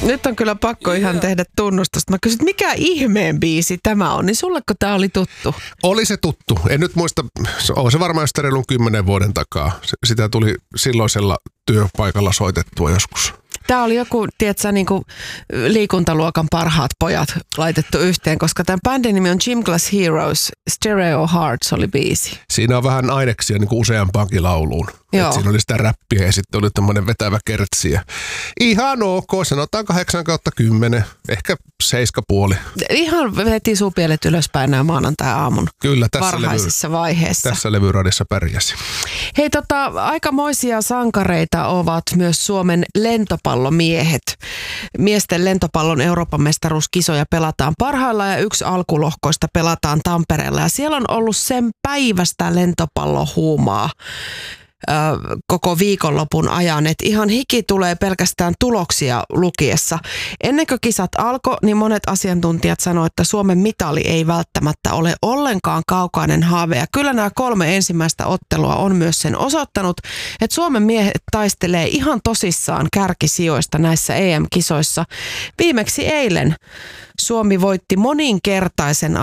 Nyt on kyllä pakko ihan tehdä tunnustusta. Mä kysyn, mikä ihmeen biisi tämä on, niin sulleko tämä oli tuttu? Oli se tuttu. En nyt muista, on se varmaan sitä reilun 10 vuoden takaa. Sitä tuli silloisella työpaikalla soitettua joskus. Tämä oli joku, tiedätkö, niin kuin liikuntaluokan parhaat pojat laitettu yhteen, koska tämän bändin nimi on Gym Class Heroes, Stereo Hearts oli biisi. Siinä on vähän aineksia niin kuin useampaankin lauluun. Siinä oli sitä räppiä ja sitten oli tämmöinen vetävä kertsi. Ihan ok, sanotaan 8/10, ehkä 7,5. Ihan veti supielet ylöspäin nämä maanantai-aamun kyllä, varhaisissa vaiheessa. Tässä levyradissa pärjäsi. Hei, aikamoisia sankareita ovat myös Suomen lentopallomiehet. Miesten lentopallon Euroopan mestaruuskisoja pelataan parhaillaan ja yksi alkulohkoista pelataan Tampereella. Ja siellä on ollut sen päivästä lentopallohuumaa koko viikonlopun ajan, että ihan hiki tulee pelkästään tuloksia lukiessa. Ennen kuin kisat alkoi, niin monet asiantuntijat sanoivat, että Suomen mitali ei välttämättä ole ollenkaan kaukainen haave. Ja kyllä nämä 3 ensimmäistä ottelua on myös sen osoittanut, että Suomen miehet taistelee ihan tosissaan kärkisijoista näissä EM-kisoissa. Viimeksi eilen Suomi voitti moninkertaisen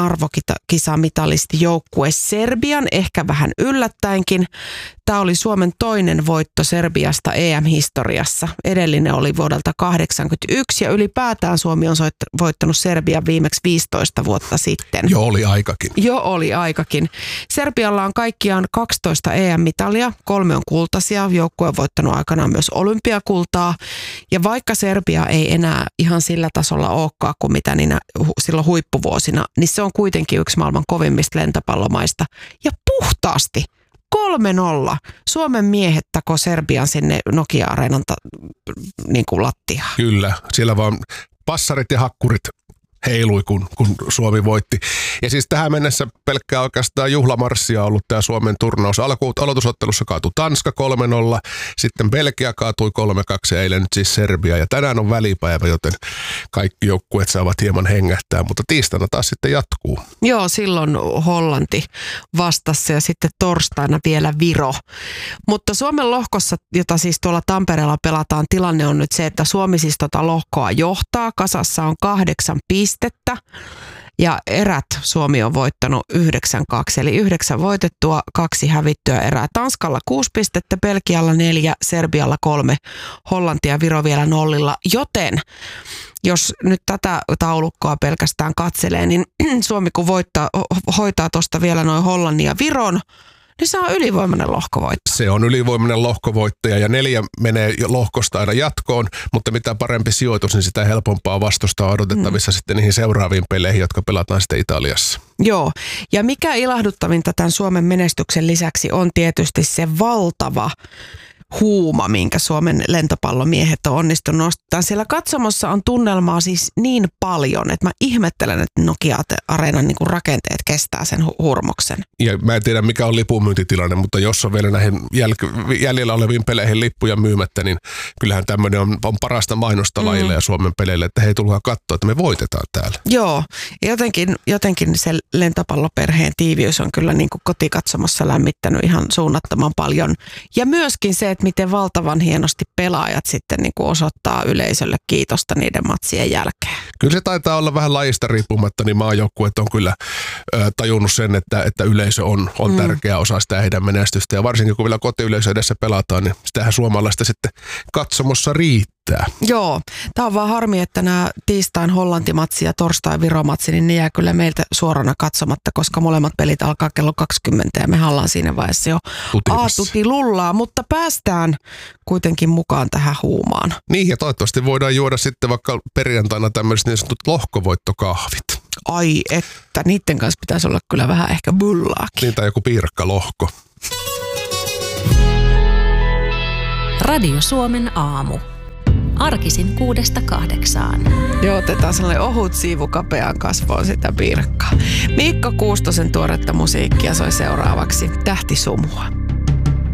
arvokisamitalisti-joukkue Serbian, ehkä vähän yllättäenkin. Tämä oli Suomen toinen voitto Serbiasta EM-historiassa. Edellinen oli vuodelta 1981 ja ylipäätään Suomi on voittanut Serbian viimeksi 15 vuotta sitten. Jo oli aikakin. Serbialla on kaikkiaan 12 EM-mitalia, 3 on kultaisia. Joukkue on voittanut aikanaan myös olympiakultaa. Ja vaikka Serbia ei enää ihan sillä tasolla olekaan kuin mitä silloin huippuvuosina, niin se on kuitenkin yksi maailman kovimmista lentopallomaista. Ja puhtaasti 3-0 Suomen miehet tako Serbian sinne Nokia-areenan niin kuin lattiaan. Kyllä, siellä vaan passarit ja hakkurit heilui, kun Suomi voitti. Ja siis tähän mennessä pelkkää oikeastaan juhlamarssia on ollut tämä Suomen turnaus. Aloitusottelussa kaatui Tanska 3-0, sitten Belgia kaatui 3-2 ja eilen nyt siis Serbia. Ja tänään on välipäivä, joten kaikki joukkueet saavat hieman hengähtää, mutta tiistaina taas sitten jatkuu. Joo, silloin Hollanti vastassa ja sitten torstaina vielä Viro. Mutta Suomen lohkossa, jota siis tuolla Tampereella pelataan, tilanne on nyt se, että Suomi siis lohkoa johtaa. Kasassa on 8 pistettä ja erät Suomi on voittanut 9-2, eli 9 voitettua, 2 hävittyä erää. Tanskalla 6 pistettä, Belgialla 4, Serbialla 3, Hollanti ja Viro vielä 0, joten jos nyt tätä taulukkoa pelkästään katselee, niin Suomi kun hoitaa tuosta vielä noin Hollannin ja Viron, niin se on ylivoimainen lohkovoitto. Se on ylivoimainen lohkovoittaja ja 4 menee lohkosta aina jatkoon, mutta mitä parempi sijoitus, niin sitä helpompaa vastusta on odotettavissa sitten niihin seuraaviin peleihin, jotka pelataan sitten Italiassa. Joo, ja mikä ilahduttavinta tämän Suomen menestyksen lisäksi on tietysti se valtava huuma, minkä Suomen lentopallomiehet on onnistunut nostamaan. Siellä katsomossa on tunnelmaa siis niin paljon, että mä ihmettelen, että Nokia-areenan niin kuin rakenteet kestää sen hurmoksen. Ja mä en tiedä, mikä on lipunmyyntitilanne, mutta jos on vielä näihin jäljellä oleviin peleihin lippuja myymättä, niin kyllähän tämmöinen on parasta mainosta lajille ja Suomen peleille, että hei, tulkaa katsoa, että me voitetaan täällä. Joo, ja jotenkin se lentopalloperheen tiiviys on kyllä niin kuin kotikatsomossa lämmittänyt ihan suunnattoman paljon. Ja myöskin se, että miten valtavan hienosti pelaajat sitten niin kuin osoittaa yleisölle kiitosta niiden matsien jälkeen. Kyllä se taitaa olla vähän lajista riippumatta, niin maajoukkueet on kyllä tajunnut sen, että yleisö on tärkeä osa sitä heidän menestystä. Ja varsinkin kun vielä kotiyleisö edessä pelataan, niin sitähän suomalaista sitten katsomossa riittää. Joo, tämä on vaan harmi, että nämä tiistain Hollantimatsi ja torstain Viromatsi, niin ne jää kyllä meiltä suorana katsomatta, koska molemmat pelit alkaa kello 20 ja me ollaan siinä vaiheessa jo aatuti lullaa, mutta päästään kuitenkin mukaan tähän huumaan. Niin, ja toivottavasti voidaan juoda sitten vaikka perjantaina tämmöiset niin sanotut lohkovoittokahvit. Ai että, niiden kanssa pitäisi olla kyllä vähän ehkä bullaakin. Niin, tai joku piirakkalohko. Radio Suomen aamu. Arkisin 6-8. Joo, otetaan sellainen ohut siivu kapeaan kasvoon sitä piirakkaa. Miikka Kuustosen tuoretta musiikkia soi seuraavaksi Tähtisumua.